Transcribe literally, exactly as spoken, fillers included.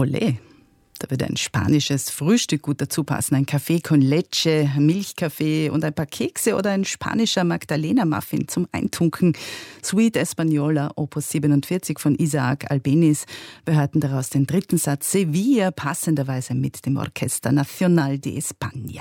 Olé. Da würde ein spanisches Frühstück gut dazu passen. Ein Café con Leche, Milchkaffee und ein paar Kekse oder ein spanischer Magdalena-Muffin zum Eintunken. Suite Española, Opus siebenundvierzig von Isaac Albéniz. Wir hörten daraus den dritten Satz Sevilla, passenderweise mit dem Orchester Nacional de España.